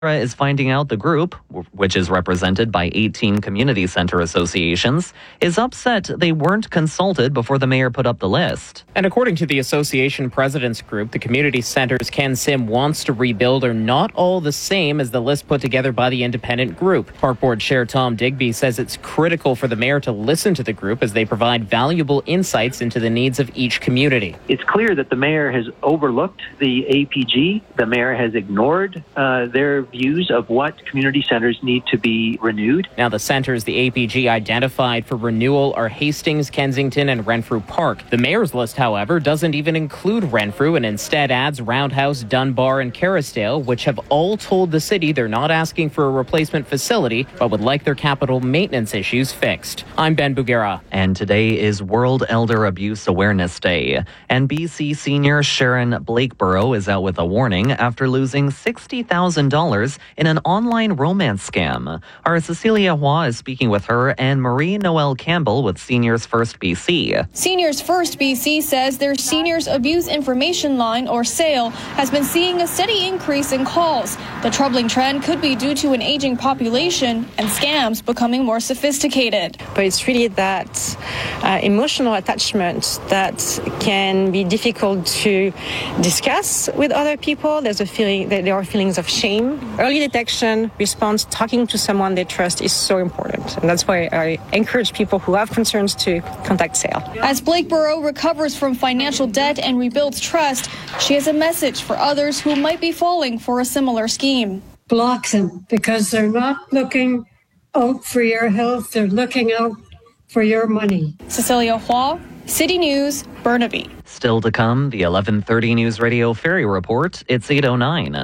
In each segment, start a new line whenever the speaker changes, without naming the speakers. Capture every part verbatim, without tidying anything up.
is finding out the group, which is represented by eighteen community center associations, is upset they weren't consulted before the mayor put up the list.
And according to the association president's group, the community centers Ken Sim wants to rebuild are not all the same as the list put together by the independent group. Park Board Chair Tom Digby says it's critical for the mayor to listen to the group as they provide valuable insights into the needs of each community.
It's clear that the mayor has overlooked the A P G. The mayor has ignored uh, their views of what community centers need to be renewed.
Now, the centers the A P G identified for renewal are Hastings, Kensington, and Renfrew Park. The mayor's list, however, doesn't even include Renfrew and instead adds Roundhouse, Dunbar, and Kerrisdale, which have all told the city they're not asking for a replacement facility, but would like their capital maintenance issues fixed. I'm Ben Bugera.
And today is World Elder Abuse Awareness Day. And B C senior Sharon Blakeborough is out with a warning after losing sixty thousand dollars in an online romance scam. Our Cecilia Hua is speaking with her and Marie Noel Campbell with Seniors First B C.
Seniors First B C says their Seniors Abuse Information Line, or SAIL, has been seeing a steady increase in calls. The troubling trend could be due to an aging population and scams becoming more sophisticated.
But it's really that uh, emotional attachment that can be difficult to discuss with other people. There's a feeling that there are feelings of shame. Early detection, response, talking to someone they trust is so important. And that's why I encourage people who have concerns to contact SAIL.
As Blakeborough recovers from financial debt and rebuilds trust, she has a message for others who might be falling for a similar scheme.
Block them because they're not looking out for your health, they're looking out for your money.
Cecilia Hua, City News, Burnaby.
Still to come, the eleven thirty News Radio Ferry Report. It's eight oh nine.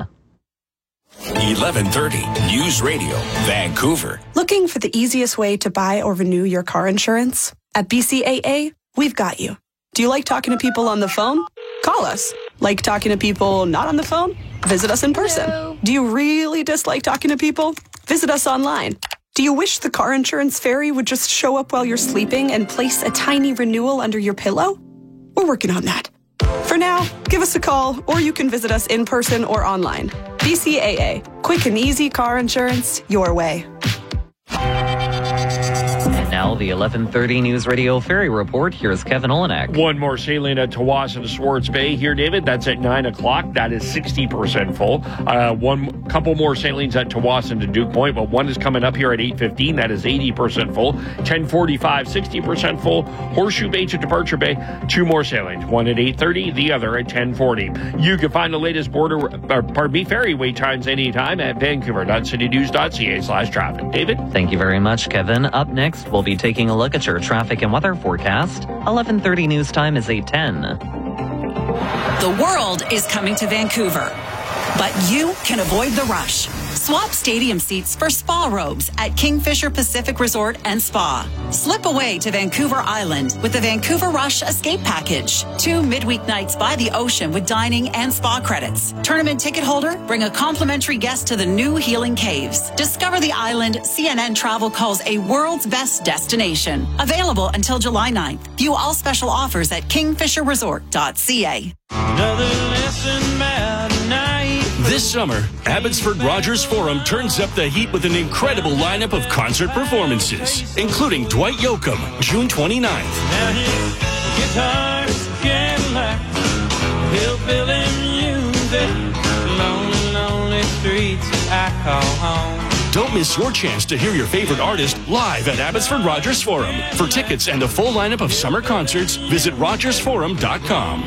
eleven thirty News Radio, Vancouver.
Looking for the easiest way to buy or renew your car insurance? At B C A A, we've got you. Do you like talking to people on the phone? Call us. Like talking to people not on the phone? Visit us in person. Hello. Do you really dislike talking to people? Visit us online. Do you wish the car insurance fairy would just show up while you're sleeping and place a tiny renewal under your pillow? We're working on that. For now, give us a call or you can visit us in person or online. B C A A. Quick and easy car insurance your way.
And now the eleven thirty News Radio Ferry Report. Here's Kevin Olenek.
One more sailing at Tsawwassen to Swartz Bay here, David. That's at nine o'clock. That is sixty percent full. Uh, one couple more sailings at Tsawwassen to Duke Point, but one is coming up here at eight fifteen. That is eighty percent full. ten forty-five, sixty percent full. Horseshoe Bay to Departure Bay, two more sailings. One at eight thirty, the other at ten forty. You can find the latest border, or pardon me, ferry wait times anytime at vancouver.citynews.ca slash traffic. David?
Thank you very much, Kevin. Up next, we'll be taking a look at your traffic and weather forecast. eleven thirty news time is eight ten.
The world is coming to Vancouver, but you can avoid the rush. Swap stadium seats for spa robes at Kingfisher Pacific Resort and Spa. Slip away to Vancouver Island with the Vancouver Rush Escape Package. Two midweek nights by the ocean with dining and spa credits. Tournament ticket holder, bring a complimentary guest to the new Healing Caves. Discover the island C N N Travel calls a world's best destination. Available until July ninth. View all special offers at kingfisher resort dot c a.
Another lesson about night.
This summer, Abbotsford Rogers Forum turns up the heat with an incredible lineup of concert performances, including Dwight Yoakam, June twenty-ninth.
Now his guitars, Cadillacs, hillbilly music, lonely, lonely streets I call home.
Don't miss your chance to hear your favorite artist live at Abbotsford Rogers Forum. For tickets and a full lineup of summer concerts, visit rogers forum dot com.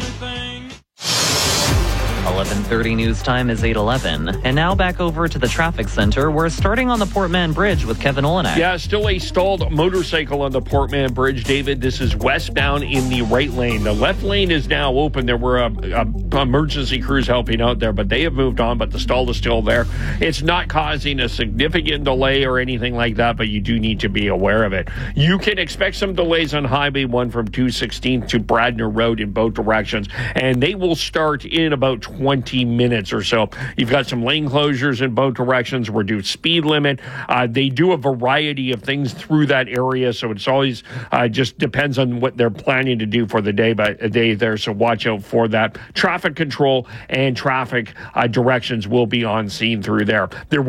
eleven thirty news time is eight eleven. And now back over to the traffic center. We're starting on the Portman Bridge with Kevin Olenek.
Yeah, still a stalled motorcycle on the Portman Bridge, David. This is westbound in the right lane. The left lane is now open. There were a, a emergency crews helping out there, but they have moved on, but the stall is still there. It's not causing a significant delay or anything like that, but you do need to be aware of it. You can expect some delays on Highway one from two sixteenth to Bradner Road in both directions, and they will start in about twenty twenty minutes or so. You've got some lane closures in both directions, reduced speed limit. Uh, they do a variety of things through that area, so it's always uh, just depends on what they're planning to do for the day, but a day there, so watch out for that. Traffic control and traffic uh, directions will be on scene through there. There